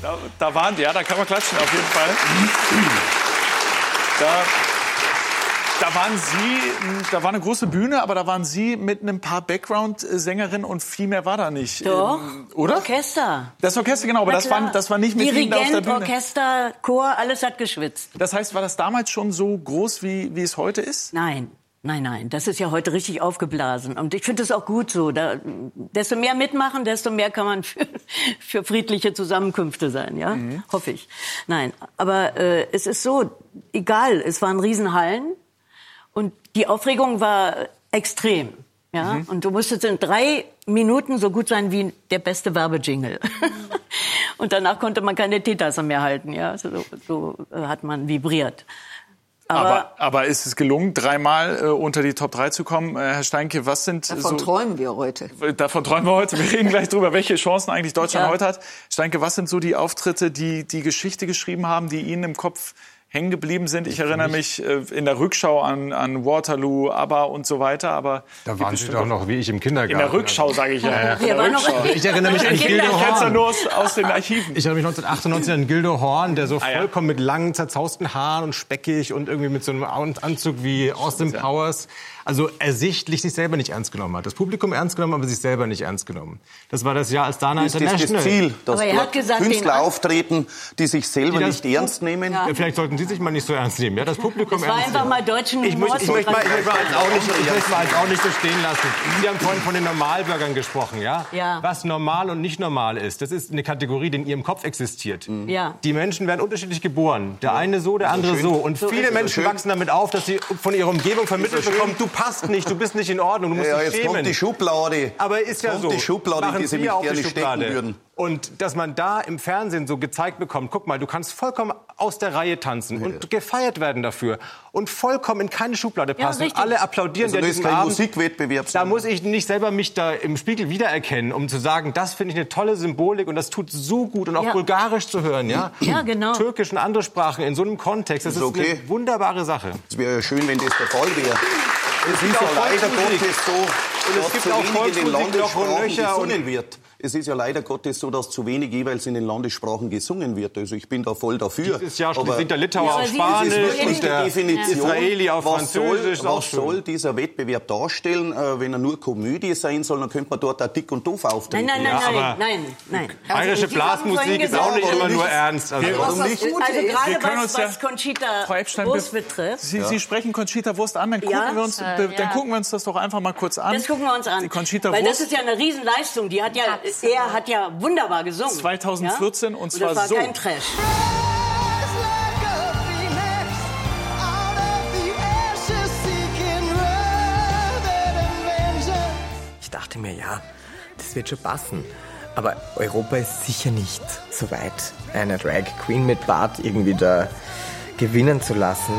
Da kann man klatschen auf jeden Fall. Da war eine große Bühne, aber da waren Sie mit ein paar Background-Sängerinnen und viel mehr war da nicht. Doch, oder? Orchester. Das Orchester, genau, aber das war nicht mit Ihnen auf der Bühne. Orchester, Chor, alles hat geschwitzt. Das heißt, war das damals schon so groß, wie es heute ist? Nein. Das ist ja heute richtig aufgeblasen. Und ich finde es auch gut so. Desto mehr mitmachen, desto mehr kann man für friedliche Zusammenkünfte sein, ja? Hoffe ich. Nein, aber es ist so, egal, es waren Riesenhallen. Und die Aufregung war extrem. Ja? Und du musstest in 3 Minuten so gut sein wie der beste Werbejingle. Und danach konnte man keine Teetasse mehr halten. Ja? So hat man vibriert. Aber ist es gelungen, 3-mal unter die Top 3 zu kommen? Herr Steinke, was sind Davon träumen wir heute. Davon träumen wir heute. Wir reden gleich drüber, welche Chancen eigentlich Deutschland heute hat. Steinke, was sind so die Auftritte, die Geschichte geschrieben haben, die Ihnen im Kopf hängen geblieben sind? Ich erinnere mich in der Rückschau an Waterloo, ABBA und so weiter. Aber da waren Sie doch noch wie ich im Kindergarten. In der Rückschau, sage ich ja. Ich erinnere mich an Gildo Horn. Ich kenne ja nur aus den Archiven. Ich erinnere mich 1998 an Gildo Horn, der so vollkommen mit langen, zerzausten Haaren und speckig und irgendwie mit so einem Anzug wie Austin Powers, also ersichtlich sich selber nicht ernst genommen hat. Das Publikum ernst genommen, aber sich selber nicht ernst genommen. Das war das Jahr als Dana International. Das ist das Ziel, dass dort Künstler auftreten, die sich selber nicht ernst nehmen. Ja. Vielleicht sollten Sie sich mal nicht so ernst nehmen. Ja, das Publikum ernst nehmen. Das war einfach mal deutschen Humor. Ich möchte mal auch nicht so stehen lassen. Sie haben vorhin von den Normalbürgern gesprochen, ja? Was normal und nicht normal ist, das ist eine Kategorie, die in Ihrem Kopf existiert. Ja. Die Menschen werden unterschiedlich geboren. Der eine so, der andere so. Und viele Menschen wachsen damit auf, dass sie von ihrer Umgebung vermittelt bekommen, du passt nicht, du bist nicht in Ordnung, du musst dich schämen. Jetzt kommt die Schublade. Aber ist ja so. Die Schublade, die Sie mich gerne stecken würden. Und dass man da im Fernsehen so gezeigt bekommt, guck mal, du kannst vollkommen aus der Reihe tanzen und gefeiert werden dafür und vollkommen in keine Schublade passen. Und alle applaudieren also diesen Abend. Musikwettbewerb. Da muss ich nicht selber mich da im Spiegel wiedererkennen, um zu sagen, das finde ich eine tolle Symbolik und das tut so gut und auch bulgarisch zu hören, ja? Ja, genau. Türkisch und andere Sprachen in so einem Kontext, das ist eine wunderbare Sache. Es wäre ja schön, wenn das der Fall wäre. Es ist ja leider Gottes so, dass zu wenig in den Landessprachen gesungen wird. Es ist ja leider Gottes so, dass zu wenig jeweils in den Landessprachen gesungen wird. Also ich bin da voll dafür. Dieses Jahr singt der Litauer auf Spanisch und der Israeli auf Französisch. Was soll dieser Wettbewerb darstellen? Wenn er nur Komödie sein soll, dann könnte man dort auch dick und doof auftreten. Nein. Bayerische Blasmusik ist auch nicht immer nur ernst. Also gerade was Conchita Wurst betrifft. Sie sprechen Conchita Wurst an, dann gucken wir uns das doch einfach mal kurz an. Das gucken wir uns an. Weil das ist ja eine Riesenleistung. Er hat ja wunderbar gesungen. 2014 und zwar das war so. Kein Trash. Ich dachte mir, ja, das wird schon passen. Aber Europa ist sicher nicht so weit, eine Drag Queen mit Bart irgendwie da gewinnen zu lassen.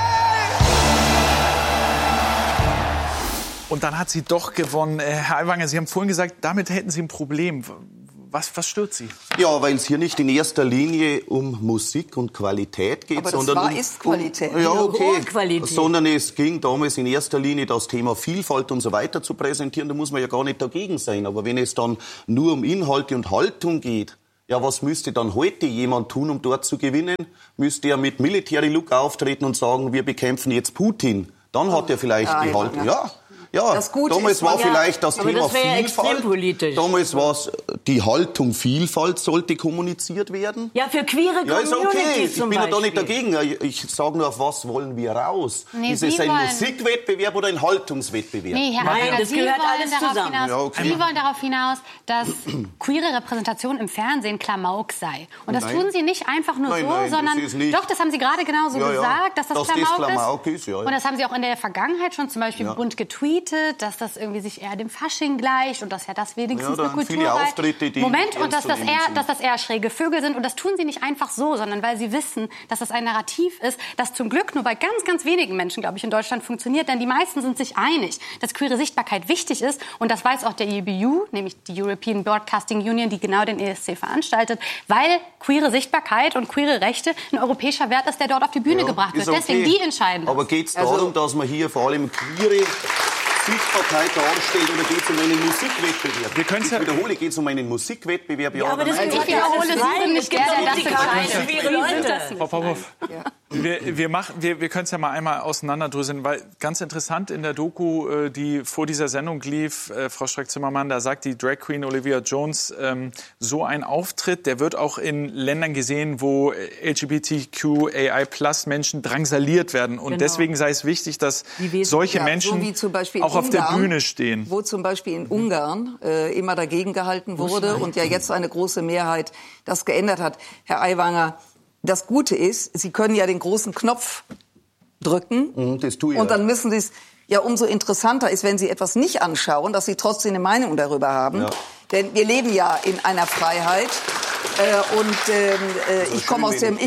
Und dann hat sie doch gewonnen. Herr Aiwanger, Sie haben vorhin gesagt, damit hätten Sie ein Problem. Was stört Sie? Ja, weil es hier nicht in erster Linie um Musik und Qualität geht, aber sondern ist Qualität. Sondern es ging damals in erster Linie das Thema Vielfalt und so weiter zu präsentieren. Da muss man ja gar nicht dagegen sein. Aber wenn es dann nur um Inhalte und Haltung geht, ja, was müsste dann heute jemand tun, um dort zu gewinnen? Müsste er mit Military Look auftreten und sagen, wir bekämpfen jetzt Putin? Dann hat er vielleicht die Haltung. Ja, damals war vielleicht das Thema Vielfalt. Damals war es, die Haltung Vielfalt sollte kommuniziert werden. Ja, für queere Communities ist okay. Ich bin ja da nicht Beispiel. dagegen. Ich sage nur, auf was wollen wir raus? Nee, ist es ein Musikwettbewerb oder ein Haltungswettbewerb? Nee, Herr Aiwanger, das gehört alles zusammen. Sie wollen darauf hinaus, dass queere Repräsentation im Fernsehen Klamauk sei. Und das tun Sie nicht einfach nur sondern doch, das haben Sie gerade genauso gesagt, dass das Klamauk ist. Und das haben Sie auch in der Vergangenheit schon zum Beispiel bunt getweetet, dass das irgendwie sich eher dem Fasching gleicht und dass ja das wenigstens eine Kultur sei. Moment, und dass das eher schräge Vögel sind. Und das tun Sie nicht einfach so, sondern weil Sie wissen, dass das ein Narrativ ist, das zum Glück nur bei ganz, ganz wenigen Menschen, glaube ich, in Deutschland funktioniert. Denn die meisten sind sich einig, dass queere Sichtbarkeit wichtig ist. Und das weiß auch der EBU, nämlich die European Broadcasting Union, die genau den ESC veranstaltet, weil queere Sichtbarkeit und queere Rechte ein europäischer Wert ist, der dort auf die Bühne gebracht wird. Deswegen die entscheiden das. Aber geht es darum, dass man hier vor allem queere Sichtbarkeit darstellt oder geht es um einen Musikwettbewerb? Ich wiederhole, geht es um einen Musikwettbewerb? Ja, aber das ist nicht Frau Popov, wir können es ja mal einmal auseinanderdröseln, weil ganz interessant in der Doku, die vor dieser Sendung lief, Frau Strack-Zimmermann, da sagt die Drag Queen Olivia Jones, so ein Auftritt, der wird auch in Ländern gesehen, wo LGBTQAI+-Menschen drangsaliert werden. Und deswegen sei es wichtig, dass solche Menschen so zum Beispiel auch auf der Bühne stehen. Wo zum Beispiel in Ungarn immer dagegen gehalten wurde und ja jetzt eine große Mehrheit das geändert hat. Herr Aiwanger, das Gute ist, Sie können ja den großen Knopf drücken. Das tue ich. Und dann müssen Sie es, ja umso interessanter ist, wenn Sie etwas nicht anschauen, dass Sie trotzdem eine Meinung darüber haben. Ja. Denn wir leben ja in einer Freiheit. Ich komme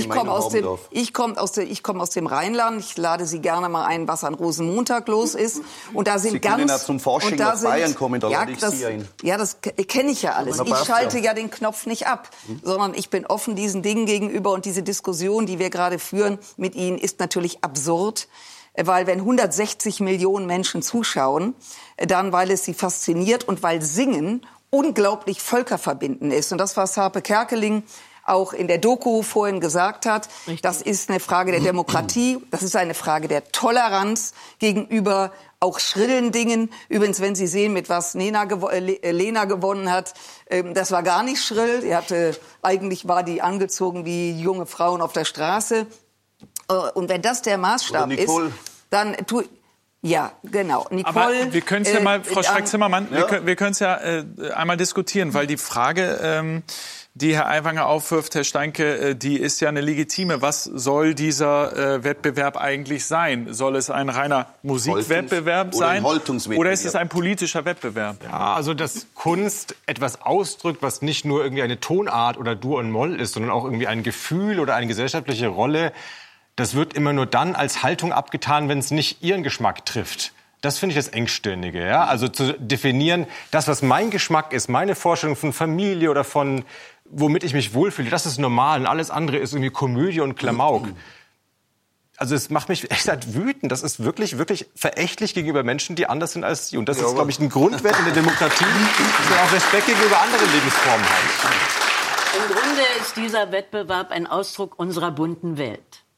aus dem Rheinland. Ich lade Sie gerne mal ein, was an Rosenmontag los ist. Und da sind Sie können ja zum Fasching nach Bayern kommen, da lade ich Sie ein. Ja, das kenne ich ja alles. Ich schalte ja den Knopf nicht ab, sondern ich bin offen diesen Dingen gegenüber. Und diese Diskussion, die wir gerade führen mit Ihnen, ist natürlich absurd. Weil wenn 160 Millionen Menschen zuschauen, dann weil es sie fasziniert und weil Singen unglaublich völkerverbindend ist. Und das, was Harpe Kerkeling auch in der Doku vorhin gesagt hat, das ist eine Frage der Demokratie, das ist eine Frage der Toleranz gegenüber auch schrillen Dingen. Übrigens, wenn Sie sehen, mit was Lena gewonnen hat, das war gar nicht schrill. Eigentlich war die angezogen wie junge Frauen auf der Straße. Und wenn das der Maßstab ist, dann ja, genau. Nicole, aber wir können es ja mal, Frau Strack-Zimmermann, wir können es ja einmal diskutieren, weil die Frage, die Herr Aiwanger aufwirft, Herr Steinke, die ist ja eine legitime. Was soll dieser Wettbewerb eigentlich sein? Soll es ein reiner Musikwettbewerb sein? Oder ist es ein politischer Wettbewerb? Ja, also dass Kunst etwas ausdrückt, was nicht nur irgendwie eine Tonart oder Dur und Moll ist, sondern auch irgendwie ein Gefühl oder eine gesellschaftliche Rolle. Das wird immer nur dann als Haltung abgetan, wenn es nicht Ihren Geschmack trifft. Das finde ich das Engstirnige. Ja? Also zu definieren, das, was mein Geschmack ist, meine Vorstellung von Familie oder von, womit ich mich wohlfühle, das ist normal und alles andere ist irgendwie Komödie und Klamauk. Also es macht mich echt wütend. Das ist wirklich, wirklich verächtlich gegenüber Menschen, die anders sind als Sie. Und das ist, glaube ich, ein Grundwert in der Demokratie, dass man auch Respekt gegenüber anderen Lebensformen hat. Im Grunde ist dieser Wettbewerb ein Ausdruck unserer bunten Welt.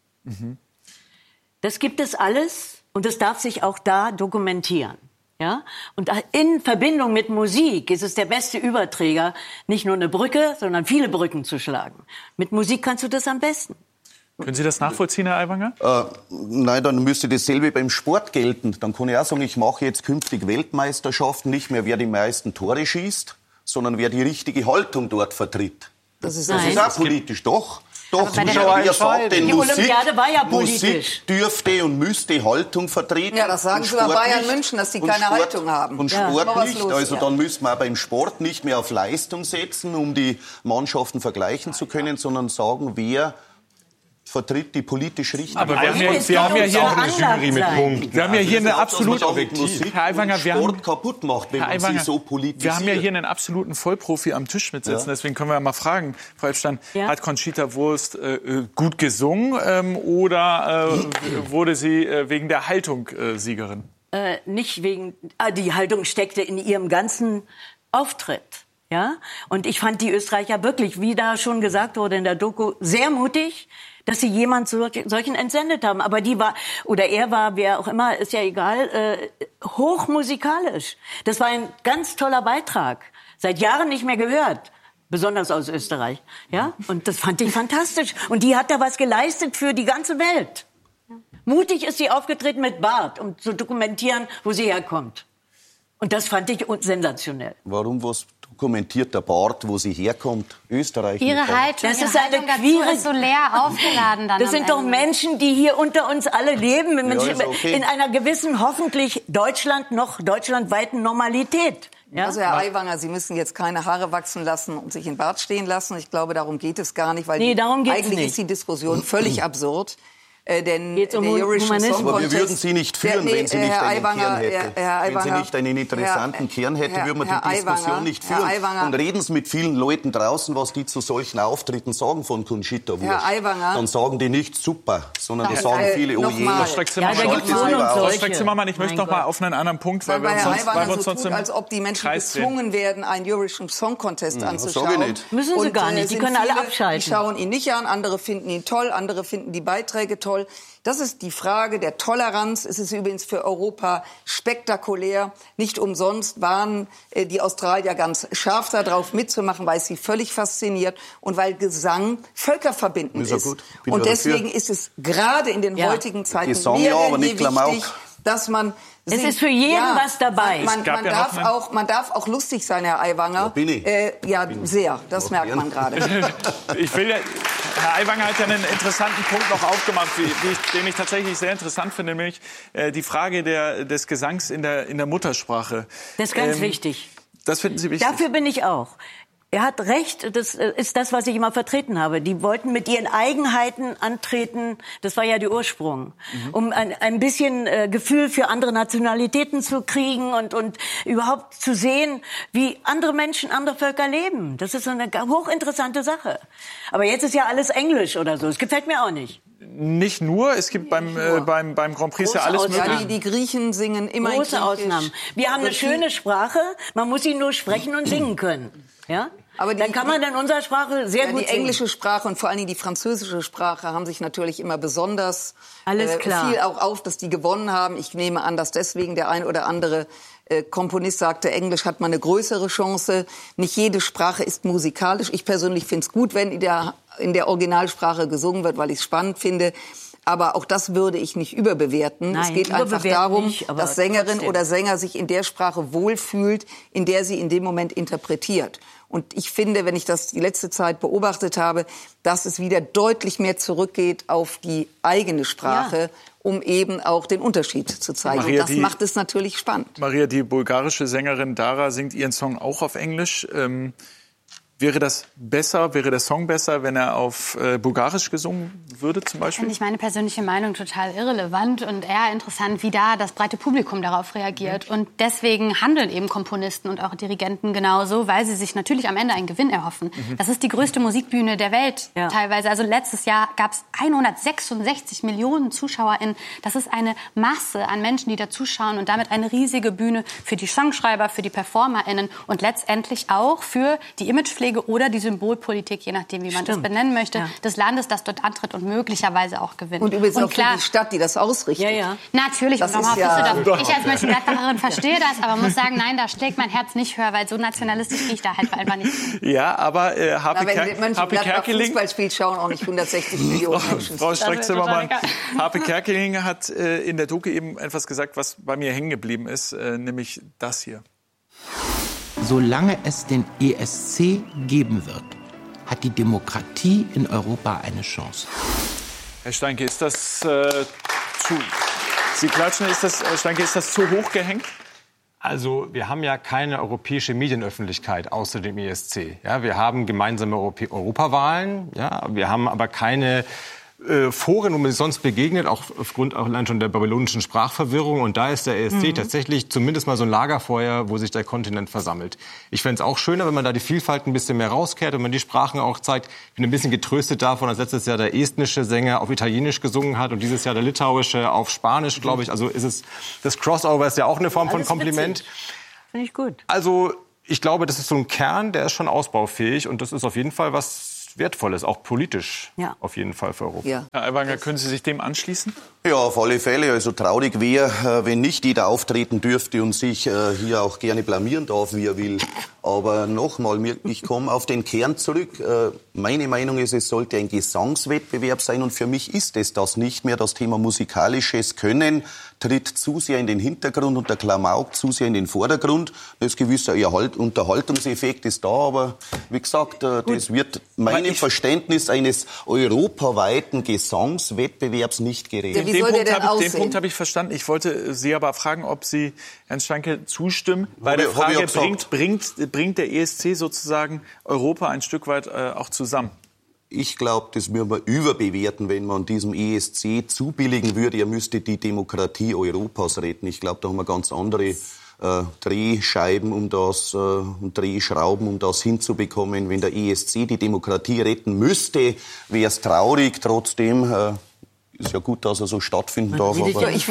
Das gibt es alles und es darf sich auch da dokumentieren. Ja? Und in Verbindung mit Musik ist es der beste Überträger, nicht nur eine Brücke, sondern viele Brücken zu schlagen. Mit Musik kannst du das am besten. Können Sie das nachvollziehen, Herr Aiwanger? Nein, dann müsste dasselbe beim Sport gelten. Dann kann ich auch sagen, ich mache jetzt künftig Weltmeisterschaften, nicht mehr wer die meisten Tore schießt, sondern wer die richtige Haltung dort vertritt. Das ist auch politisch, doch. Doch, Zuschauer entscheiden. Die Olympiade war ja politisch. Musik dürfte und müsste Haltung vertreten. Ja, das sagen sie bei Bayern München, dass die keine Haltung haben. Und Sport nicht. Also dann müssten wir auch beim Sport nicht mehr auf Leistung setzen, um die Mannschaften vergleichen zu können, sondern sagen, wer vertritt die politisch richtige. Aber wir haben ja hier eine Jury mit Punkten. Wir haben ja hier eine absolut objektiv. Herr Aiwanger, Sport kaputt macht, wenn man sie so politisiert. Wir haben ja hier einen absoluten Vollprofi am Tisch mitsitzen. Deswegen können wir ja mal fragen, Frau Epstein, hat Conchita Wurst gut gesungen oder wurde sie wegen der Haltung Siegerin? Nicht wegen. Die Haltung steckte in ihrem ganzen Auftritt. Ja? Und ich fand die Österreicher wirklich, wie da schon gesagt wurde in der Doku, sehr mutig, dass sie jemand solchen entsendet haben. Aber er war, wer auch immer, ist ja egal, hochmusikalisch. Das war ein ganz toller Beitrag. Seit Jahren nicht mehr gehört. Besonders aus Österreich. Ja? Und das fand ich fantastisch. Und die hat da was geleistet für die ganze Welt. Mutig ist sie aufgetreten mit Bart, um zu dokumentieren, wo sie herkommt. Und das fand ich sensationell. Warum dokumentiert der Bart, wo sie herkommt? Österreich. Ihre Haltung, das ist eine queere, ist so leer aufgeladen dann. Das sind doch Menschen, die hier unter uns alle leben, in einer gewissen, hoffentlich deutschlandweiten Normalität. Ja? Also Herr Aiwanger, Sie müssen jetzt keine Haare wachsen lassen und sich in Bart stehen lassen. Ich glaube, darum geht es gar nicht, weil darum geht's eigentlich nicht. Ist die Diskussion völlig absurd. Denn der Eurovision Song Contest... Aber wir würden Sie nicht führen, wenn sie nicht einen Kern hätte. Wenn sie nicht einen interessanten Kern hätte, würden wir die Diskussion nicht führen. Und reden Sie mit vielen Leuten draußen, was die zu solchen Auftritten sagen von Conchita Wurst. Dann sagen die nicht super, sondern da sagen viele, oh je. Frau Streck-Zimmermann, ich möchte noch mal auf einen anderen Punkt, weil wir uns sonst als ob die Menschen gezwungen werden, einen Eurovision Song Contest anzuschauen. Das sage ich nicht. Müssen sie gar nicht, die können alle abschalten. Die schauen ihn nicht an, andere finden ihn toll, andere finden die Beiträge toll. Das ist die Frage der Toleranz. Es ist übrigens für Europa spektakulär. Nicht umsonst waren die Australier ganz scharf darauf mitzumachen, weil es sie völlig fasziniert und weil Gesang völkerverbindend ist. Und deswegen ist es gerade in den heutigen Zeiten mehr denn je wichtig, dass man es ist für jeden was dabei. Man darf auch lustig sein, Herr Aiwanger. Bin ich. Sehr. Das merkt man gerade. Herr Aiwanger hat ja einen interessanten Punkt noch aufgemacht, den ich tatsächlich sehr interessant finde, nämlich die Frage des Gesangs in der Muttersprache. Das ist ganz wichtig. Das finden Sie wichtig? Dafür bin ich auch. Er hat recht, das ist das, was ich immer vertreten habe. Die wollten mit ihren Eigenheiten antreten, das war ja der Ursprung, um ein bisschen Gefühl für andere Nationalitäten zu kriegen und überhaupt zu sehen, wie andere Menschen, andere Völker leben. Das ist eine hochinteressante Sache. Aber jetzt ist ja alles Englisch oder so, das gefällt mir auch nicht. Nicht nur, es gibt beim Grand Prix ja alles mögliche. Ja, die Griechen singen immer große Ausnahmen. Wir haben eine schöne Sprache, man muss sie nur sprechen und singen können. Ja? Aber dann kann man in unserer Sprache sehr gut die englische Sprache und vor allen Dingen die französische Sprache haben sich natürlich immer besonders viel auch auf, dass die gewonnen haben. Ich nehme an, dass deswegen der ein oder andere Komponist sagte, Englisch hat man eine größere Chance. Nicht jede Sprache ist musikalisch. Ich persönlich finde es gut, wenn in der Originalsprache gesungen wird, weil ich es spannend finde. Aber auch das würde ich nicht überbewerten. Nein, es geht einfach darum, dass Sängerin oder Sänger sich in der Sprache wohlfühlt, in der sie in dem Moment interpretiert. Und ich finde, wenn ich das die letzte Zeit beobachtet habe, dass es wieder deutlich mehr zurückgeht auf die eigene Sprache, um eben auch den Unterschied zu zeigen. Maria, und das macht es natürlich spannend. Maria, die bulgarische Sängerin Dara singt ihren Song auch auf Englisch. Wäre das besser, wäre der Song besser, wenn er auf Bulgarisch gesungen würde zum Beispiel? Finde ich meine persönliche Meinung total irrelevant und eher interessant, wie da das breite Publikum darauf reagiert. Und deswegen handeln eben Komponisten und auch Dirigenten genauso, weil sie sich natürlich am Ende einen Gewinn erhoffen. Das ist die größte Musikbühne der Welt teilweise. Also letztes Jahr gab es 166 Millionen ZuschauerInnen. Das ist eine Masse an Menschen, die da zuschauen und damit eine riesige Bühne für die Songschreiber, für die PerformerInnen und letztendlich auch für die Imagepflege oder die Symbolpolitik, je nachdem, wie man das benennen möchte, des Landes, das dort antritt und möglicherweise auch gewinnt. Und übrigens auch für die Stadt, die das ausrichtet. Ja. Natürlich. Das und ich als Mönchengladbacherin verstehe das, aber muss sagen, nein, da schlägt mein Herz nicht höher, weil so nationalistisch gehe ich da halt einfach nicht. Ja, aber Wenn Mönchengladbach Fußball spielt, schauen auch nicht 160 Millionen Menschen. Frau Streck-Zimmermann, Harpe Kerkeling hat in der Doku eben etwas gesagt, was bei mir hängen geblieben ist, nämlich das hier. Solange es den ESC geben wird, hat die Demokratie in Europa eine Chance. Herr Steinke, ist das Sie klatschen, Herr Steinke, ist das zu hoch gehängt? Also wir haben ja keine europäische Medienöffentlichkeit außer dem ESC. Ja, wir haben gemeinsame Europawahlen, ja, wir haben aber keine Foren, wo man sich sonst begegnet, auch aufgrund allein schon der babylonischen Sprachverwirrung. Und da ist der ESC tatsächlich zumindest mal so ein Lagerfeuer, wo sich der Kontinent versammelt. Ich fände es auch schöner, wenn man da die Vielfalt ein bisschen mehr rauskehrt und man die Sprachen auch zeigt. Ich bin ein bisschen getröstet davon, dass letztes Jahr der estnische Sänger auf Italienisch gesungen hat und dieses Jahr der litauische auf Spanisch, glaube ich. Also das Crossover ist ja auch eine Form von Kompliment. Finde ich gut. Also ich glaube, das ist so ein Kern, der ist schon ausbaufähig und das ist auf jeden Fall was Wertvolles, auch politisch auf jeden Fall für Europa. Ja. Herr Aiwanger, können Sie sich dem anschließen? Ja, auf alle Fälle. Also traurig wäre, wenn nicht jeder auftreten dürfte und sich hier auch gerne blamieren darf, wie er will. Aber nochmal, ich komme auf den Kern zurück. Meine Meinung ist, es sollte ein Gesangswettbewerb sein und für mich ist es das nicht mehr. Das Thema musikalisches Können tritt zu sehr in den Hintergrund und der Klamauk zu sehr in den Vordergrund. Ein gewisser Unterhaltungseffekt ist da, aber wie gesagt, das wird meinem Verständnis eines europaweiten Gesangswettbewerbs nicht gerecht. Den Punkt habe ich verstanden. Ich wollte Sie aber fragen, ob Sie Herrn Steinke zustimmen, bei der Frage, bringt der ESC sozusagen Europa ein Stück weit auch zusammen? ich glaube, das würde man überbewerten, wenn man diesem ESC zubilligen würde, er müsste die Demokratie Europas retten. Ich glaube, da haben wir ganz andere Drehscheiben, und Drehschrauben, um das hinzubekommen. Wenn der ESC die Demokratie retten müsste, wäre es traurig. Trotzdem ist ja gut, dass er so stattfinden darf. Aber ich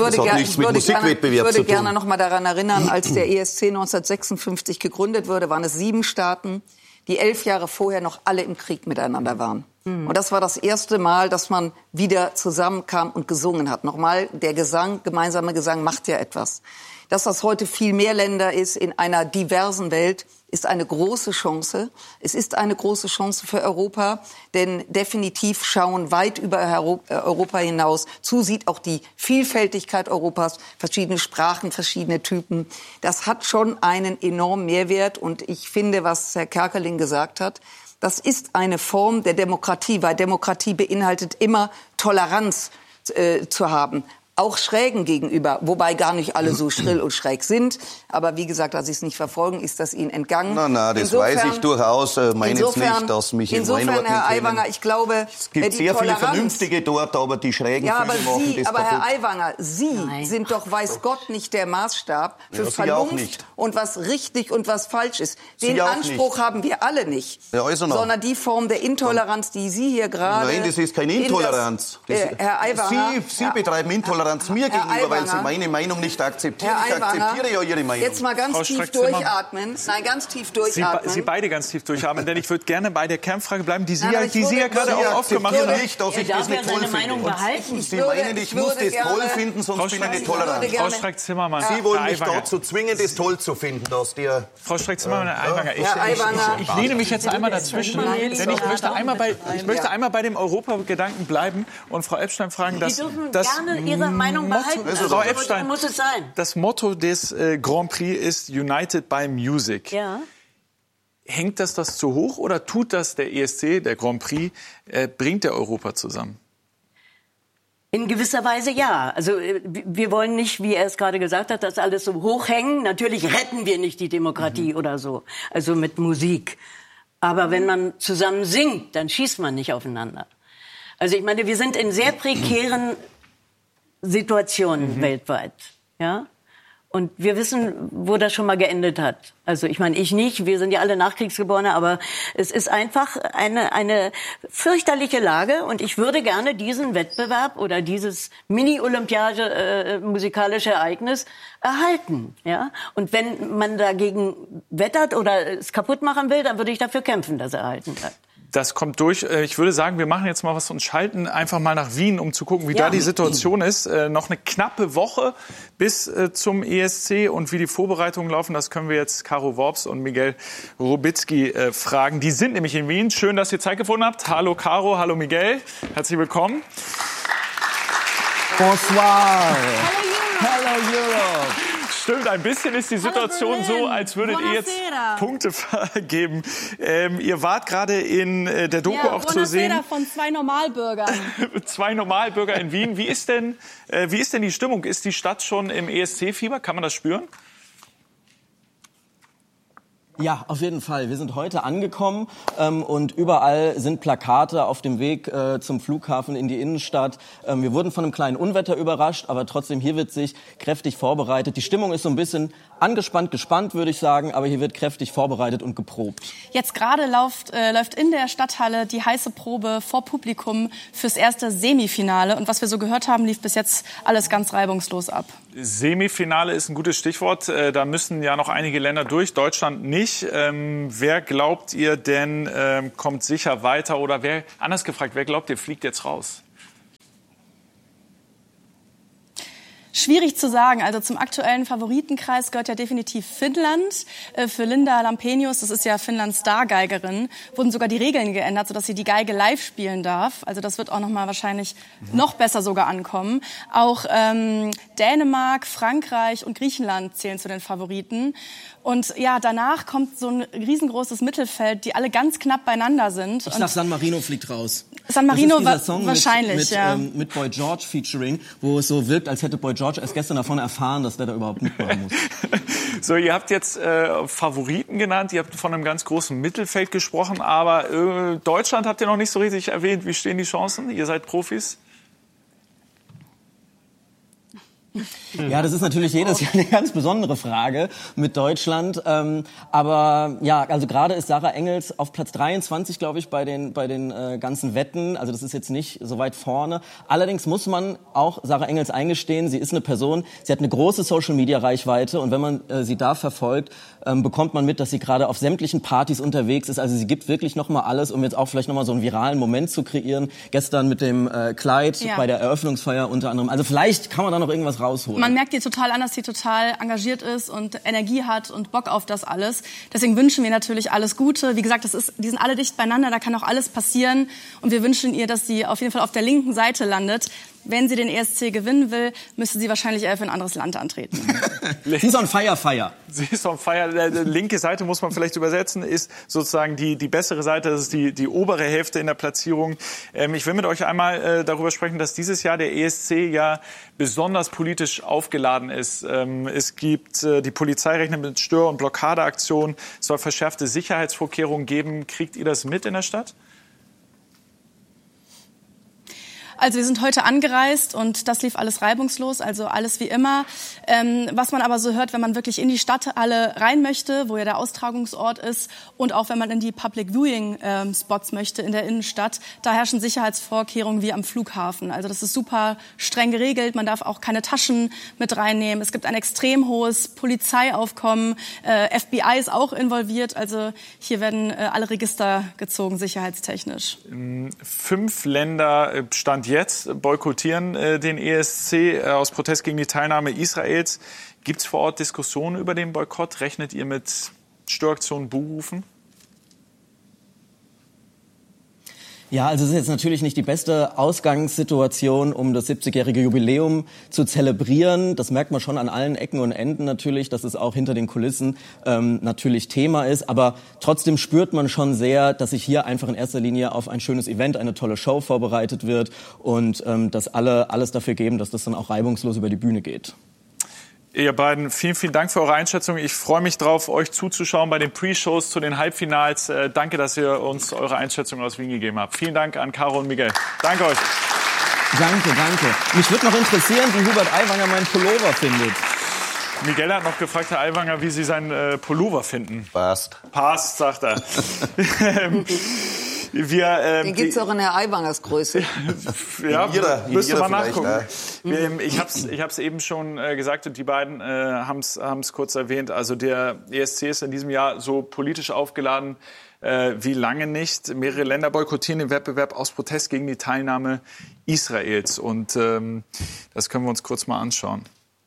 würde gerne noch mal daran erinnern, als der ESC 1956 gegründet wurde, waren es 7 Staaten, die 11 Jahre vorher noch alle im Krieg miteinander waren. Und das war das erste Mal, dass man wieder zusammenkam und gesungen hat. Nochmal, der gemeinsame Gesang macht ja etwas. Dass das heute viel mehr Länder ist in einer diversen Welt, ist eine große Chance. Es ist eine große Chance für Europa, denn definitiv schauen weit über Europa hinaus zu, sieht auch die Vielfältigkeit Europas, verschiedene Sprachen, verschiedene Typen. Das hat schon einen enormen Mehrwert und ich finde, was Herr Kerkeling gesagt hat, das ist eine Form der Demokratie, weil Demokratie beinhaltet immer Toleranz zu haben. Auch Schrägen gegenüber, wobei gar nicht alle so schrill und schräg sind. Aber wie gesagt, da Sie es nicht verfolgen, ist das Ihnen entgangen. Nein, das weiß ich durchaus. Meine jetzt nicht, dass mich insofern, Herr Aiwanger, ich glaube, es gibt sehr viele Vernünftige dort, aber die schrägen machen das aber Herr Aiwanger, Sie sind doch, weiß Gott, nicht der Maßstab für Vernunft und was richtig und was falsch ist. Den Anspruch haben wir alle nicht, sondern die Form der Intoleranz, die Sie hier gerade... Nein, das ist keine Intoleranz. Herr Aiwanger... Sie betreiben Intoleranz mir gegenüber, weil Sie meine Meinung nicht akzeptieren. Ich akzeptiere ja Ihre Meinung. Jetzt mal ganz tief durchatmen. Nein, ganz tief durchatmen. Sie beide ganz tief durchatmen, denn ich würde gerne bei der Kernfrage bleiben, die Sie ja gerade auch aufgemacht haben. Nicht, dass ich das nicht toll finde. Sie meinen, ich muss das toll finden, sonst bin ich nicht tolerant. Frau Streck-Zimmermann, Sie wollen mich dazu zwingen, das toll zu finden, dass der... Frau Streck-Zimmermann, Herr Aiwanger, ich lehne mich jetzt einmal dazwischen, denn ich möchte einmal bei dem Europagedanken bleiben und Frau Epstein fragen, dass... Sie dürfen gerne Ihre Meinung behalten. Frau Epstein, muss es sein. Das Motto des Grand Prix ist United by Music. Ja. Hängt das zu hoch oder tut das der ESC, der Grand Prix, bringt der Europa zusammen? In gewisser Weise ja. Also wir wollen nicht, wie er es gerade gesagt hat, das alles so hochhängen. Natürlich retten wir nicht die Demokratie oder so, also mit Musik. Aber wenn man zusammen singt, dann schießt man nicht aufeinander. Also ich meine, wir sind in sehr prekären Situationen weltweit, ja. Und wir wissen, wo das schon mal geendet hat. Also ich meine, ich nicht, wir sind ja alle Nachkriegsgeborene, aber es ist einfach eine fürchterliche Lage und ich würde gerne diesen Wettbewerb oder dieses Mini-Olympiade musikalische Ereignis erhalten, ja. Und wenn man dagegen wettert oder es kaputt machen will, dann würde ich dafür kämpfen, dass er erhalten bleibt. Das kommt durch. Ich würde sagen, wir machen jetzt mal was und schalten einfach mal nach Wien, um zu gucken, wie da die Situation ist. Noch eine knappe Woche bis zum ESC und wie die Vorbereitungen laufen, das können wir jetzt Caro Worps und Miguel Rubitzky fragen. Die sind nämlich in Wien. Schön, dass ihr Zeit gefunden habt. Hallo Caro, hallo Miguel. Herzlich willkommen. Bonsoir. Hallo Europe. Stimmt, ein bisschen ist die Situation so, als würdet ihr jetzt Punkte vergeben. Ihr wart gerade in der Doku auch zu sehen. Von 2 Normalbürgern. 2 Normalbürger in Wien. Wie ist denn die Stimmung? Ist die Stadt schon im ESC-Fieber? Kann man das spüren? Ja, auf jeden Fall. Wir sind heute angekommen und überall sind Plakate auf dem Weg zum Flughafen in die Innenstadt. Wir wurden von einem kleinen Unwetter überrascht, aber trotzdem, hier wird sich kräftig vorbereitet. Die Stimmung ist so ein bisschen angespannt, gespannt, würde ich sagen, aber hier wird kräftig vorbereitet und geprobt. Jetzt gerade läuft in der Stadthalle die heiße Probe vor Publikum fürs erste Semifinale. Und was wir so gehört haben, lief bis jetzt alles ganz reibungslos ab. Semifinale ist ein gutes Stichwort. Da müssen ja noch einige Länder durch, Deutschland nicht. Wer glaubt ihr denn, kommt sicher weiter? Oder anders gefragt, wer glaubt ihr, fliegt jetzt raus? Schwierig zu sagen. Also zum aktuellen Favoritenkreis gehört ja definitiv Finnland. Für Linda Lampenius, das ist ja Finnlands Stargeigerin, wurden sogar die Regeln geändert, sodass sie die Geige live spielen darf. Also das wird auch noch mal wahrscheinlich noch besser sogar ankommen. Auch Dänemark, Frankreich und Griechenland zählen zu den Favoriten. Und ja, danach kommt so ein riesengroßes Mittelfeld, die alle ganz knapp beieinander sind. Ich sag, San Marino fliegt raus. San Marino das ist dieser Song wahrscheinlich, mit Boy George featuring, wo es so wirkt, als hätte Boy George erst gestern davon erfahren, dass der da überhaupt mitmachen muss. So, ihr habt jetzt Favoriten genannt, ihr habt von einem ganz großen Mittelfeld gesprochen, aber Deutschland habt ihr noch nicht so richtig erwähnt. Wie stehen die Chancen? Ihr seid Profis. Ja, das ist natürlich jedes Jahr eine ganz besondere Frage mit Deutschland. Aber ja, also gerade ist Sarah Engels auf Platz 23, glaube ich, bei den ganzen Wetten. Also das ist jetzt nicht so weit vorne. Allerdings muss man auch Sarah Engels eingestehen, sie ist eine Person, sie hat eine große Social-Media-Reichweite und wenn man sie da verfolgt, bekommt man mit, dass sie gerade auf sämtlichen Partys unterwegs ist. Also sie gibt wirklich noch mal alles, um jetzt auch vielleicht noch mal so einen viralen Moment zu kreieren. Gestern mit dem Kleid bei der Eröffnungsfeier unter anderem. Also vielleicht kann man da noch irgendwas rausholen. Man merkt ihr total an, dass sie total engagiert ist und Energie hat und Bock auf das alles. Deswegen wünschen wir natürlich alles Gute. Wie gesagt, die sind alle dicht beieinander, da kann auch alles passieren. Und wir wünschen ihr, dass sie auf jeden Fall auf der linken Seite landet. Wenn sie den ESC gewinnen will, müsste sie wahrscheinlich eher für ein anderes Land antreten. Sie ist on fire. Sie ist on fire. Die linke Seite muss man vielleicht übersetzen, ist sozusagen die bessere Seite. Das ist die obere Hälfte in der Platzierung. Ich will mit euch einmal darüber sprechen, dass dieses Jahr der ESC ja besonders politisch aufgeladen ist. Es gibt, die Polizei rechnet mit Stör- und Blockadeaktionen. Es soll verschärfte Sicherheitsvorkehrungen geben. Kriegt ihr das mit in der Stadt? Also wir sind heute angereist und das lief alles reibungslos, also alles wie immer. Was man aber so hört, wenn man wirklich in die Stadthalle rein möchte, wo ja der Austragungsort ist, und auch wenn man in die Public Viewing Spots möchte in der Innenstadt, da herrschen Sicherheitsvorkehrungen wie am Flughafen. Also das ist super streng geregelt, man darf auch keine Taschen mit reinnehmen. Es gibt ein extrem hohes Polizeiaufkommen, FBI ist auch involviert, also hier werden alle Register gezogen, sicherheitstechnisch. 5 Länder Stand jetzt boykottieren den ESC aus Protest gegen die Teilnahme Israels. Gibt es vor Ort Diskussionen über den Boykott? Rechnet ihr mit Störaktionen, Buhrufen? Ja, also es ist jetzt natürlich nicht die beste Ausgangssituation, um das 70-jährige Jubiläum zu zelebrieren. Das merkt man schon an allen Ecken und Enden natürlich, dass es auch hinter den Kulissen natürlich Thema ist. Aber trotzdem spürt man schon sehr, dass sich hier einfach in erster Linie auf ein schönes Event, eine tolle Show vorbereitet wird und dass alle alles dafür geben, dass das dann auch reibungslos über die Bühne geht. Ihr beiden, vielen, vielen Dank für eure Einschätzung. Ich freue mich drauf, euch zuzuschauen bei den Pre-Shows zu den Halbfinals. Danke, dass ihr uns eure Einschätzung aus Wien gegeben habt. Vielen Dank an Caro und Miguel. Danke euch. Danke. Mich würde noch interessieren, wie Hubert Aiwanger meinen Pullover findet. Miguel hat noch gefragt, Herr Aiwanger, wie Sie seinen Pullover finden. Passt, sagt er. Den gibt's auch in der Aiwangers Größe. Ja, müsste man nachgucken. Ich hab's eben schon gesagt und die beiden haben's kurz erwähnt. Also der ESC ist in diesem Jahr so politisch aufgeladen wie lange nicht. Mehrere Länder boykottieren den Wettbewerb aus Protest gegen die Teilnahme Israels. Und das können wir uns kurz mal anschauen.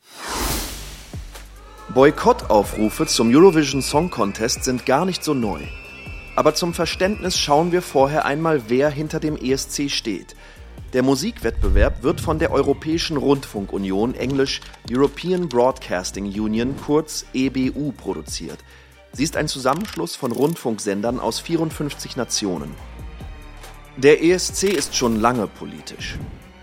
Boykottaufrufe zum Eurovision Song Contest sind gar nicht so neu. Aber zum Verständnis schauen wir vorher einmal, wer hinter dem ESC steht. Der Musikwettbewerb wird von der Europäischen Rundfunkunion, englisch European Broadcasting Union, kurz EBU, produziert. Sie ist ein Zusammenschluss von Rundfunksendern aus 54 Nationen. Der ESC ist schon lange politisch.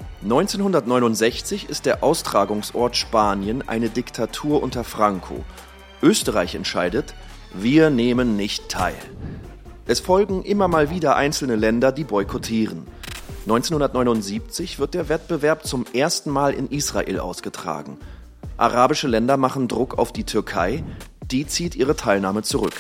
1969 ist der Austragungsort Spanien eine Diktatur unter Franco. Österreich entscheidet, wir nehmen nicht teil. Es folgen immer mal wieder einzelne Länder, die boykottieren. 1979 wird der Wettbewerb zum ersten Mal in Israel ausgetragen. Arabische Länder machen Druck auf die Türkei, die zieht ihre Teilnahme zurück.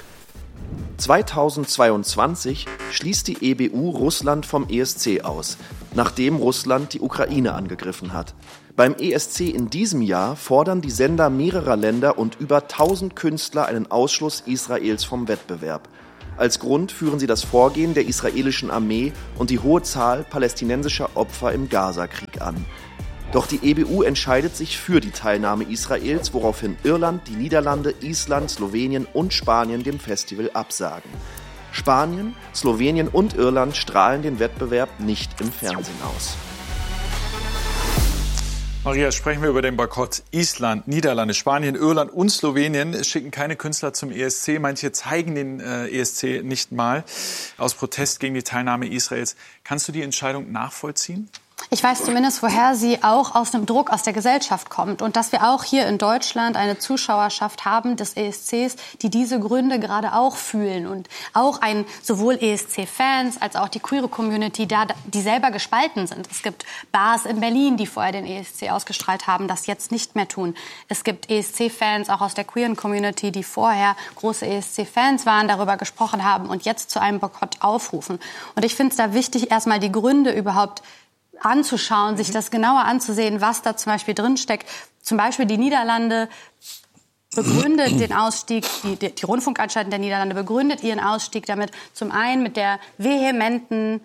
2022 schließt die EBU Russland vom ESC aus, nachdem Russland die Ukraine angegriffen hat. Beim ESC in diesem Jahr fordern die Sender mehrerer Länder und über 1000 Künstler einen Ausschluss Israels vom Wettbewerb. Als Grund führen sie das Vorgehen der israelischen Armee und die hohe Zahl palästinensischer Opfer im Gazakrieg an. Doch die EBU entscheidet sich für die Teilnahme Israels, woraufhin Irland, die Niederlande, Island, Slowenien und Spanien dem Festival absagen. Spanien, Slowenien und Irland strahlen den Wettbewerb nicht im Fernsehen aus. Maria, sprechen wir über den Boykott. Island, Niederlande, Spanien, Irland und Slowenien schicken keine Künstler zum ESC. Manche zeigen den ESC nicht mal aus Protest gegen die Teilnahme Israels. Kannst du die Entscheidung nachvollziehen? Ich weiß zumindest, woher sie auch aus einem Druck aus der Gesellschaft kommt. Und dass wir auch hier in Deutschland eine Zuschauerschaft haben des ESCs, die diese Gründe gerade auch fühlen. Und auch sowohl ESC-Fans als auch die queere Community, die selber gespalten sind. Es gibt Bars in Berlin, die vorher den ESC ausgestrahlt haben, das jetzt nicht mehr tun. Es gibt ESC-Fans auch aus der queeren Community, die vorher große ESC-Fans waren, darüber gesprochen haben und jetzt zu einem Boykott aufrufen. Und ich finde es da wichtig, erstmal die Gründe überhaupt anzuschauen, sich das genauer anzusehen, was da zum Beispiel drinsteckt. Zum Beispiel die Niederlande begründet den Ausstieg, die Rundfunkanstalten der Niederlande begründet ihren Ausstieg damit zum einen mit dem vehementen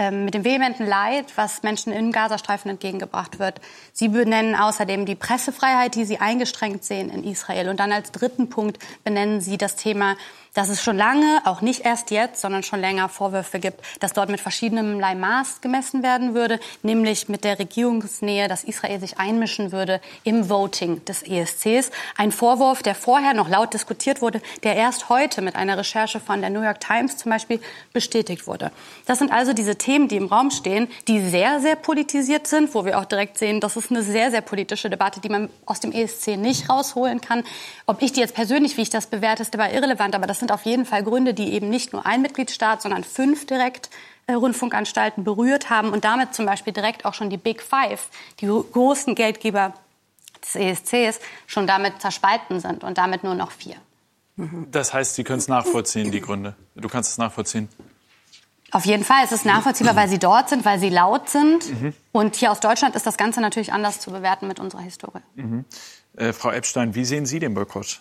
Leid, was Menschen im Gazastreifen entgegengebracht wird. Sie benennen außerdem die Pressefreiheit, die sie eingeschränkt sehen in Israel. Und dann als dritten Punkt benennen sie das Thema, dass es schon lange, auch nicht erst jetzt, sondern schon länger Vorwürfe gibt, dass dort mit verschiedenem Maß gemessen werden würde, nämlich mit der Regierungsnähe, dass Israel sich einmischen würde im Voting des ESCs. Ein Vorwurf, der vorher noch laut diskutiert wurde, der erst heute mit einer Recherche von der New York Times zum Beispiel bestätigt wurde. Das sind also diese Themen, die im Raum stehen, die sehr, sehr politisiert sind, wo wir auch direkt sehen, das ist eine sehr, sehr politische Debatte, die man aus dem ESC nicht rausholen kann. Ob ich die jetzt persönlich, wie ich das bewerte, ist dabei irrelevant, aber das sind auf jeden Fall Gründe, die eben nicht nur ein Mitgliedstaat, sondern 5 direkt Rundfunkanstalten berührt haben und damit zum Beispiel direkt auch schon die Big Five, die großen Geldgeber des ESCs, schon damit zerspalten sind und damit nur noch 4. Das heißt, Sie können es nachvollziehen, die Gründe. Du kannst es nachvollziehen. Auf jeden Fall. Es ist nachvollziehbar, weil sie dort sind, weil sie laut sind. Und hier aus Deutschland ist das Ganze natürlich anders zu bewerten mit unserer Historie. Frau Epstein, wie sehen Sie den Boykott?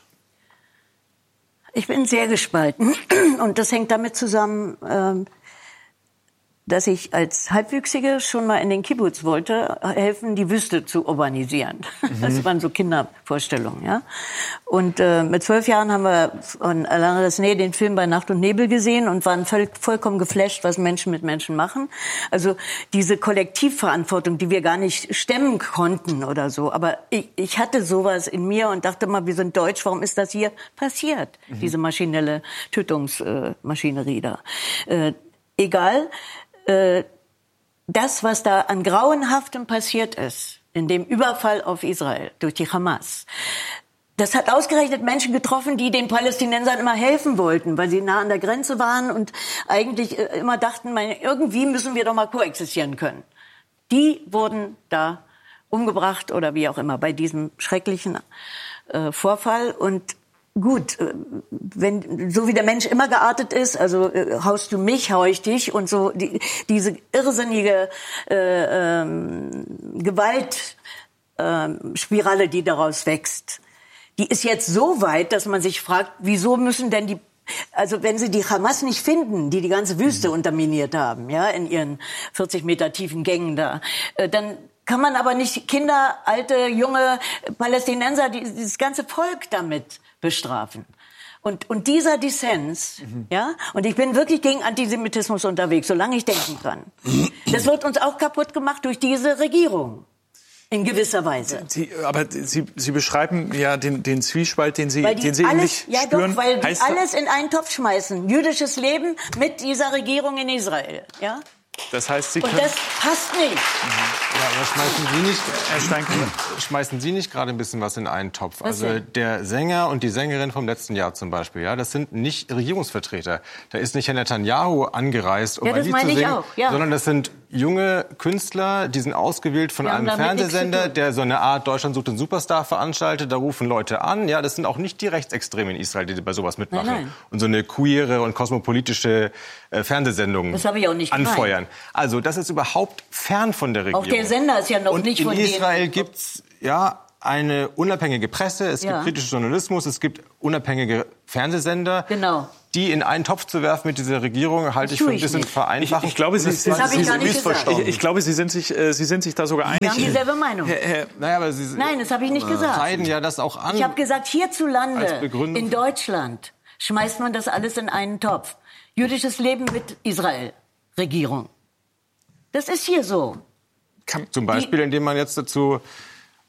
Ich bin sehr gespalten. Und das hängt damit zusammen, dass ich als Halbwüchsige schon mal in den Kibbutz wollte, helfen, die Wüste zu urbanisieren. Das waren so Kindervorstellungen, ja. Und mit 12 Jahren haben wir von Alain Resnais den Film Bei Nacht und Nebel gesehen und waren vollkommen geflasht, was Menschen mit Menschen machen. Also diese Kollektivverantwortung, die wir gar nicht stemmen konnten oder so. Aber ich hatte sowas in mir und dachte mal, wir sind deutsch, warum ist das hier passiert? Diese maschinelle Tötungsmaschinerie da. Egal. Das, was da an Grauenhaftem passiert ist, in dem Überfall auf Israel durch die Hamas, das hat ausgerechnet Menschen getroffen, die den Palästinensern immer helfen wollten, weil sie nah an der Grenze waren und eigentlich immer dachten, irgendwie müssen wir doch mal koexistieren können. Die wurden da umgebracht oder wie auch immer bei diesem schrecklichen Vorfall. Und gut, so wie der Mensch immer geartet ist, also haust du mich, hau ich dich und so, diese irrsinnige Gewaltspirale, die daraus wächst, die ist jetzt so weit, dass man sich fragt, wieso müssen denn also wenn sie die Hamas nicht finden, die ganze Wüste unterminiert haben, ja, in ihren 40 Meter tiefen Gängen da, dann kann man aber nicht Kinder, alte, junge Palästinenser, dieses ganze Volk damit bestrafen. Und dieser Dissens, ja, und ich bin wirklich gegen Antisemitismus unterwegs, solange ich denken kann. Das wird uns auch kaputt gemacht durch diese Regierung. In gewisser Weise. Sie beschreiben ja den Zwiespalt, den Sie alles, nicht ja spüren. Doch, weil die alles in einen Topf schmeißen. Jüdisches Leben mit dieser Regierung in Israel, ja. Das heißt, Sie können... Und das passt nicht. Ja, aber schmeißen Sie nicht gerade ein bisschen was in einen Topf? Also der Sänger und die Sängerin vom letzten Jahr zum Beispiel, ja, das sind nicht Regierungsvertreter. Da ist nicht Herr Netanyahu angereist, um ein Lied zu singen, sondern das sind junge Künstler, die sind ausgewählt von einem Fernsehsender, der so eine Art Deutschland sucht den Superstar veranstaltet. Da rufen Leute an. Ja, das sind auch nicht die Rechtsextremen in Israel, die bei sowas mitmachen. Nein. Und so eine queere und kosmopolitische Fernsehsendung anfeuern. Also das ist überhaupt fern von der Regierung. Auch der Sender ist ja noch nicht von denen. In Israel gibt's eine unabhängige Presse, es gibt kritischen Journalismus, es gibt unabhängige Fernsehsender. Genau. Die in einen Topf zu werfen mit dieser Regierung, halte ich für ein bisschen vereinfachend. Ich glaube, Sie sind sich da sogar einig. Wir haben dieselbe Meinung. Nein, das habe ich nicht gesagt. Scheiden ja das auch an. Ich habe gesagt, hierzulande, in Deutschland, schmeißt man das alles in einen Topf. Jüdisches Leben mit Israel-Regierung. Das ist hier so. Zum Beispiel, indem man jetzt dazu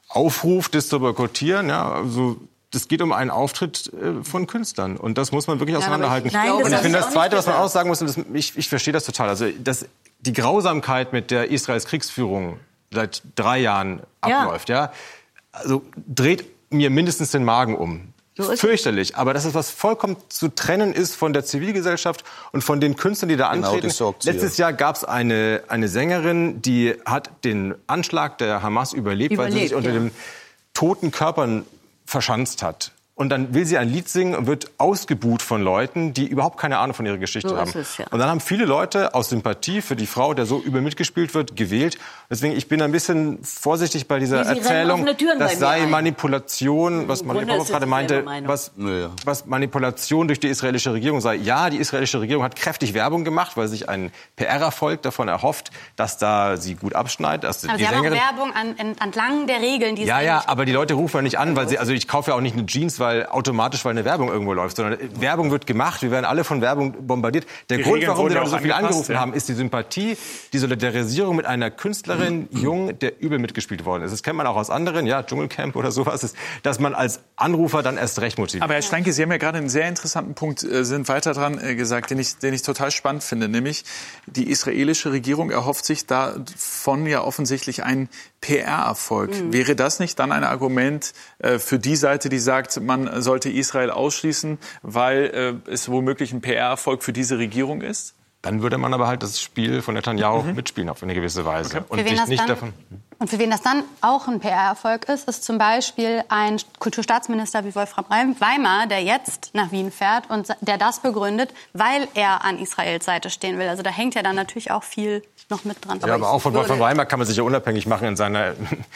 aufruft, das zu boykottieren. Ja, also das geht um einen Auftritt von Künstlern. Und das muss man wirklich auseinanderhalten. Und ich finde, das Zweite, was man auch sagen muss, ich verstehe das total, also die Grausamkeit, mit der Israels Kriegsführung seit 3 Jahren abläuft, also dreht mir mindestens den Magen um. Fürchterlich, aber das ist was vollkommen zu trennen ist von der Zivilgesellschaft und von den Künstlern, die da antreten. Letztes Jahr gab es eine Sängerin, die hat den Anschlag der Hamas überlebt, weil sie sich unter den toten Körpern verschanzt hat. Und dann will sie ein Lied singen und wird ausgebuht von Leuten, die überhaupt keine Ahnung von ihrer Geschichte haben. Und dann haben viele Leute aus Sympathie für die Frau, der so übel mitgespielt wird, gewählt. Deswegen, ich bin ein bisschen vorsichtig bei dieser Erzählung, das sei Manipulation, was man gerade meinte, was Manipulation durch die israelische Regierung sei. Ja, die israelische Regierung hat kräftig Werbung gemacht, weil sich ein PR-Erfolg davon erhofft, dass da sie gut abschneidet. Aber sie haben auch Werbung entlang der Regeln. Die aber die Leute rufen ja nicht an, weil ich kaufe ja auch nicht eine Jeans, weil eine Werbung irgendwo läuft, sondern Werbung wird gemacht, wir werden alle von Werbung bombardiert. Der Grund, warum die Leute so viel angerufen haben, ist die Sympathie, die Solidarisierung mit einer Künstlerin, jung, der übel mitgespielt worden ist. Das kennt man auch aus anderen, Dschungelcamp oder sowas, dass man als Anrufer dann erst recht motiviert. Aber Herr Steinke, Sie haben ja gerade einen sehr interessanten Punkt, sind weiter dran gesagt, den ich total spannend finde, nämlich die israelische Regierung erhofft sich davon ja offensichtlich einen PR-Erfolg. Wäre das nicht dann ein Argument für die Seite, die sagt, man sollte Israel ausschließen, weil es womöglich ein PR-Erfolg für diese Regierung ist? Dann würde man aber halt das Spiel von Netanyahu mitspielen auf eine gewisse Weise. Okay. Und für wen das dann auch ein PR-Erfolg ist zum Beispiel ein Kulturstaatsminister wie Wolfram Weimar, der jetzt nach Wien fährt und der das begründet, weil er an Israels Seite stehen will. Also da hängt ja dann natürlich auch viel noch mit dran. Ja, aber auch von Wolfram Weimar kann man sich ja unabhängig machen in seiner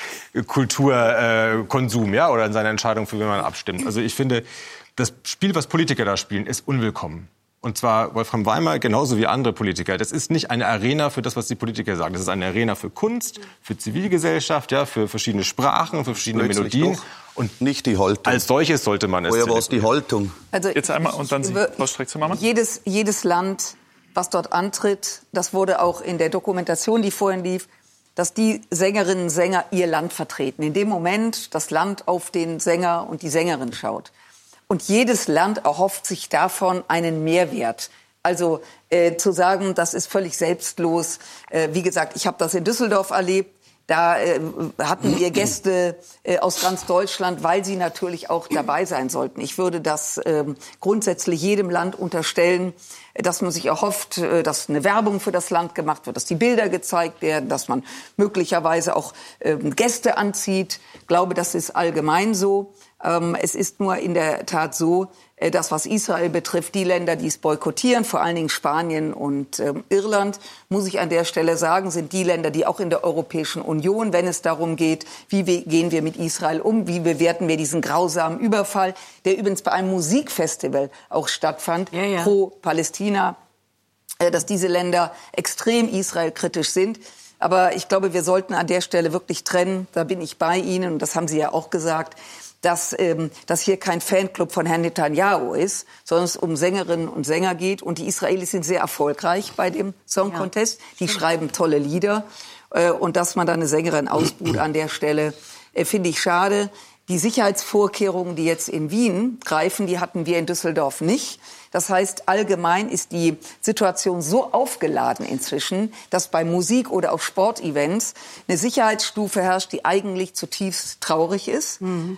Kulturkonsum, oder in seiner Entscheidung, für wen man abstimmt. Also ich finde, das Spiel, was Politiker da spielen, ist unwillkommen. Und zwar Wolfram Weimar genauso wie andere Politiker. Das ist nicht eine Arena für das, was die Politiker sagen. Das ist eine Arena für Kunst, für Zivilgesellschaft, für verschiedene Sprachen, für verschiedene Melodien. Und nicht die Haltung. Als solches sollte man es. Woher war es die Haltung? Also jetzt einmal und dann Frau Streeck-Zimmermann. Jedes Land, was dort antritt, das wurde auch in der Dokumentation, die vorhin lief, dass die Sängerinnen und Sänger ihr Land vertreten. In dem Moment das Land auf den Sänger und die Sängerin schaut. Und jedes Land erhofft sich davon einen Mehrwert. Also zu sagen, das ist völlig selbstlos. Wie gesagt, ich habe das in Düsseldorf erlebt. Da hatten wir Gäste aus ganz Deutschland, weil sie natürlich auch dabei sein sollten. Ich würde das grundsätzlich jedem Land unterstellen, dass man sich erhofft, dass eine Werbung für das Land gemacht wird, dass die Bilder gezeigt werden, dass man möglicherweise auch Gäste anzieht. Ich glaube, das ist allgemein so. Es ist nur in der Tat so, dass was Israel betrifft, die Länder, die es boykottieren, vor allen Dingen Spanien und Irland, muss ich an der Stelle sagen, sind die Länder, die auch in der Europäischen Union, wenn es darum geht, wie gehen wir mit Israel um, wie bewerten wir diesen grausamen Überfall, der übrigens bei einem Musikfestival auch stattfand, pro Palästina, dass diese Länder extrem israelkritisch sind. Aber ich glaube, wir sollten an der Stelle wirklich trennen, da bin ich bei Ihnen, und das haben Sie ja auch gesagt, dass hier kein Fanclub von Herrn Netanyahu ist, sondern es um Sängerinnen und Sänger geht. Und die Israelis sind sehr erfolgreich bei dem Song Contest. Die schreiben tolle Lieder. Und dass man da eine Sängerin ausbuht an der Stelle, finde ich schade. Die Sicherheitsvorkehrungen, die jetzt in Wien greifen, die hatten wir in Düsseldorf nicht. Das heißt, allgemein ist die Situation so aufgeladen inzwischen, dass bei Musik- oder auch Sportevents eine Sicherheitsstufe herrscht, die eigentlich zutiefst traurig ist.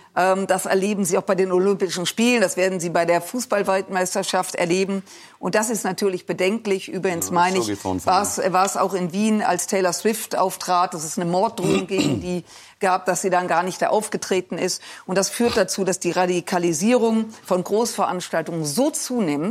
Das erleben Sie auch bei den Olympischen Spielen, das werden Sie bei der Fußball-Weltmeisterschaft erleben. Und das ist natürlich bedenklich. Übrigens meine ich, war es auch in Wien, als Taylor Swift auftrat, dass es eine Morddrohung gegen die gab, dass sie dann gar nicht da aufgetreten ist. Und das führt dazu, dass die Radikalisierung von Großveranstaltungen so zunimmt,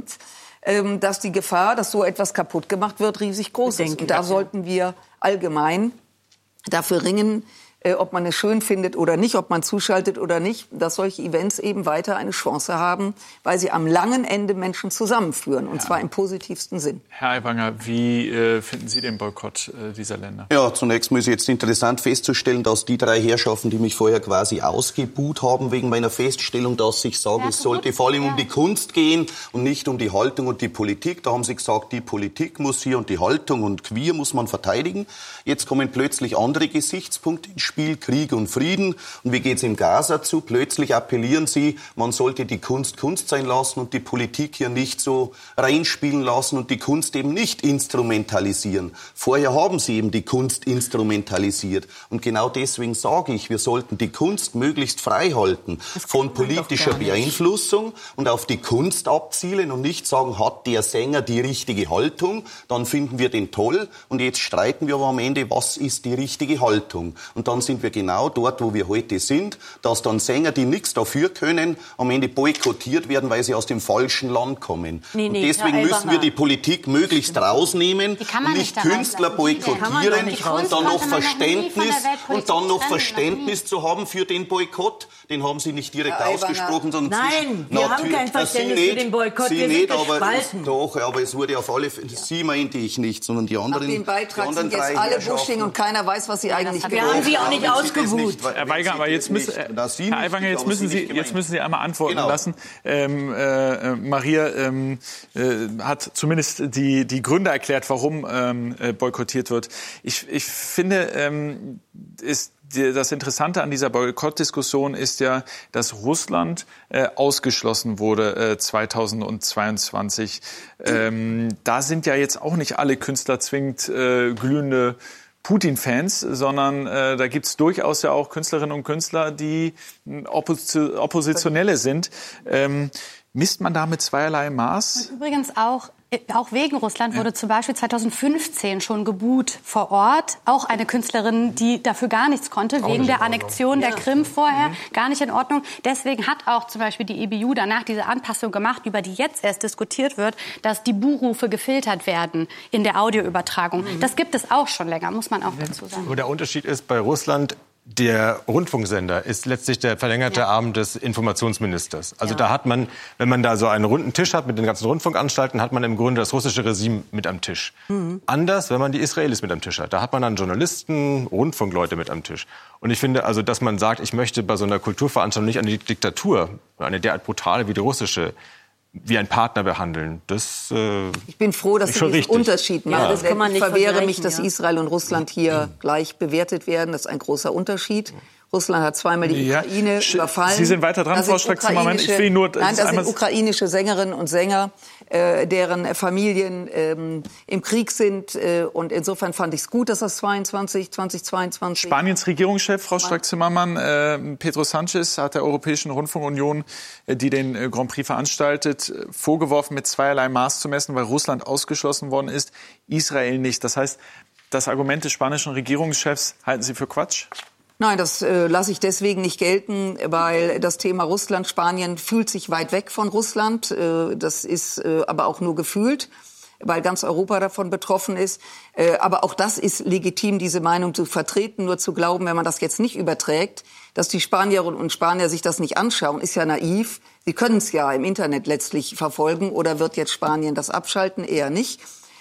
dass die Gefahr, dass so etwas kaputt gemacht wird, riesig groß ist. Und da sollten wir allgemein dafür ringen, ob man es schön findet oder nicht, ob man zuschaltet oder nicht, dass solche Events eben weiter eine Chance haben, weil sie am langen Ende Menschen zusammenführen, und zwar im positivsten Sinn. Herr Aiwanger, wie finden Sie den Boykott dieser Länder? Ja, zunächst mal ist jetzt interessant festzustellen, dass die 3 Herrschaften, die mich vorher quasi ausgebuht haben, wegen meiner Feststellung, dass ich sage, es sollte vor allem um die Kunst gehen und nicht um die Haltung und die Politik. Da haben sie gesagt, die Politik muss hier und die Haltung und Queer muss man verteidigen. Jetzt kommen plötzlich andere Gesichtspunkte ins Spiel. Kriegsspiel, Krieg und Frieden. Und wie geht's im Gaza zu? Plötzlich appellieren Sie, man sollte die Kunst Kunst sein lassen und die Politik hier nicht so reinspielen lassen und die Kunst eben nicht instrumentalisieren. Vorher haben Sie eben die Kunst instrumentalisiert. Und genau deswegen sage ich, wir sollten die Kunst möglichst frei halten von politischer Beeinflussung und auf die Kunst abzielen und nicht sagen, hat der Sänger die richtige Haltung, dann finden wir den toll und jetzt streiten wir aber am Ende, was ist die richtige Haltung. Und dann sind wir genau dort, wo wir heute sind, dass dann Sänger, die nichts dafür können, am Ende boykottiert werden, weil sie aus dem falschen Land kommen. Und deswegen müssen wir die Politik möglichst rausnehmen und nicht Künstler boykottieren und dann noch Verständnis zu haben für den Boykott. Den haben Sie nicht direkt ausgesprochen, sondern nein, wir haben kein Verständnis für den Boykott. Sie nicht, aber es wurde auf alle Fälle, Sie meinte ich nicht, sondern die anderen. Nach dem Beitrag sind jetzt alle Busching und keiner weiß, was sie eigentlich wir haben sie auch nicht ausgebucht. Herr Weiger, aber jetzt müssen Sie einmal antworten lassen. Maria hat zumindest die Gründe erklärt, warum boykottiert wird. Ich finde, das Interessante an dieser Boykottdiskussion ist ja, dass Russland ausgeschlossen wurde 2022. Da sind ja jetzt auch nicht alle Künstler zwingend glühende Putin-Fans, sondern da gibt's durchaus ja auch Künstlerinnen und Künstler, die Oppositionelle sind. Misst man da mit zweierlei Maß? Und übrigens auch wegen Russland wurde zum Beispiel 2015 schon geboot vor Ort. Auch eine Künstlerin, die dafür gar nichts konnte, wegen der Annexion der Krim vorher. Gar nicht in Ordnung. Deswegen hat auch zum Beispiel die EBU danach diese Anpassung gemacht, über die jetzt erst diskutiert wird, dass die Buhrufe gefiltert werden in der Audioübertragung. Das gibt es auch schon länger, muss man auch dazu sagen. Aber der Unterschied ist bei Russland, der Rundfunksender ist letztlich der verlängerte Arm des Informationsministers. Also da hat man, wenn man da so einen runden Tisch hat mit den ganzen Rundfunkanstalten, hat man im Grunde das russische Regime mit am Tisch. Anders, wenn man die Israelis mit am Tisch hat. Da hat man dann Journalisten, Rundfunkleute mit am Tisch. Und ich finde also, dass man sagt, ich möchte bei so einer Kulturveranstaltung nicht eine Diktatur, eine derart brutale wie die russische, wie ein Partner behandeln. Ich bin froh, dass Sie diesen Unterschied machen. Das kann man nicht verwehre mich, dass Israel und Russland hier gleich bewertet werden. Das ist ein großer Unterschied. Russland hat zweimal die Ukraine überfallen. Sie sind weiter dran, Frau Strack-Zimmermann. Ich will nur... Nein, das sind ukrainische Sängerinnen und Sänger, deren Familien im Krieg sind. Und insofern fand ich es gut, dass das 2022... Spaniens Regierungschef, Frau Strack-Zimmermann, Pedro Sánchez, hat der Europäischen Rundfunkunion, die den Grand Prix veranstaltet, vorgeworfen, mit zweierlei Maß zu messen, weil Russland ausgeschlossen worden ist, Israel nicht. Das heißt, das Argument des spanischen Regierungschefs halten Sie für Quatsch? Nein, das lasse ich deswegen nicht gelten, weil das Thema Russland, Spanien fühlt sich weit weg von Russland. Das ist aber auch nur gefühlt, weil ganz Europa davon betroffen ist. Aber auch das ist legitim, diese Meinung zu vertreten. Nur zu glauben, wenn man das jetzt nicht überträgt, dass die Spanierinnen und Spanier sich das nicht anschauen, ist ja naiv. Sie können es ja im Internet letztlich verfolgen. Oder wird jetzt Spanien das abschalten? Eher nicht.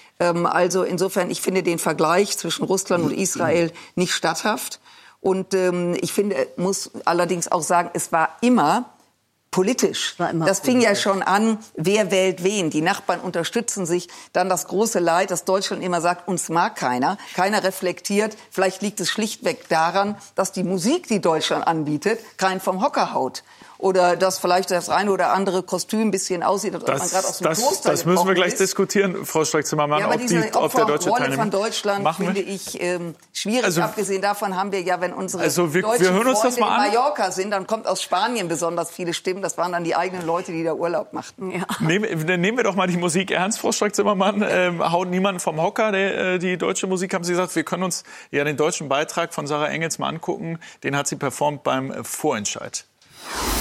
Also insofern, ich finde den Vergleich zwischen Russland und Israel nicht statthaft. Und ich finde, muss allerdings auch sagen, es war immer politisch. Das fing ja schon an, wer wählt wen. Die Nachbarn unterstützen sich. Dann das große Leid, dass Deutschland immer sagt, uns mag keiner. Keiner reflektiert. Vielleicht liegt es schlichtweg daran, dass die Musik, die Deutschland anbietet, keinen vom Hocker haut. Oder dass vielleicht das eine oder andere Kostüm ein bisschen aussieht, als ob man gerade aus dem Kloster Das müssen wir gleich diskutieren, Frau Strack-Zimmermann, ja, ob der deutsche Rolle von Deutschland finde ich schwierig. Also, abgesehen davon haben wir ja, wenn unsere deutschen Freunde in Mallorca sind, dann kommt aus Spanien besonders viele Stimmen. Das waren dann die eigenen Leute, die da Urlaub machten. Ja. Nehmen wir doch mal die Musik ernst, Frau Strack-Zimmermann. Haut niemanden vom Hocker, die deutsche Musik, haben Sie gesagt. Wir können uns ja den deutschen Beitrag von Sarah Engels mal angucken. Den hat sie performt beim Vorentscheid.